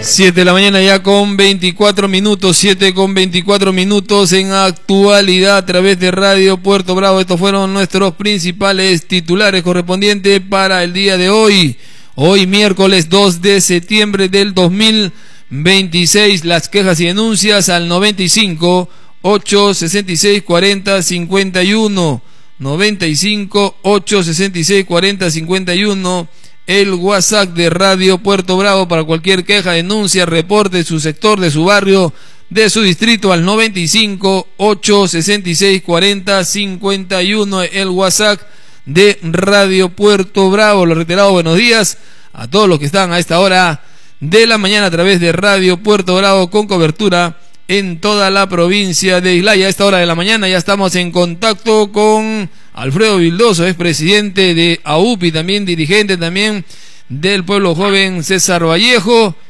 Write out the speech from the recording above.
7 de la mañana ya con 24 minutos, 7 con 24 minutos en actualidad a través de Radio Puerto Bravo. Estos fueron nuestros principales titulares correspondientes para el día de hoy. Hoy miércoles 2 de septiembre del 2026. Las quejas y denuncias al 95 866 40 51. 95 866 40 51. El WhatsApp de Radio Puerto Bravo para cualquier queja, denuncia, reporte de su sector, de su barrio, de su distrito al 95 866 40 51. El WhatsApp de Radio Puerto Bravo. Lo reiterado, buenos días a todos los que están a esta hora de la mañana a través de Radio Puerto Bravo con cobertura en toda la provincia de Islaya. A esta hora de la mañana ya estamos en contacto con Alfredo Vildoso, es presidente de AUPI, también dirigente también del Pueblo Joven César Vallejo.